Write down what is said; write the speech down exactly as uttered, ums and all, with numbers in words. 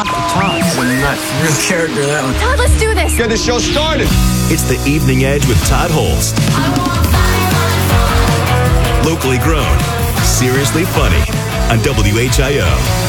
Todd, Todd, nuts. Real character, that one. Todd, let's do this. Get the show started. It's The Evening Edge with Todd Holst. Locally grown, seriously funny on W H I O.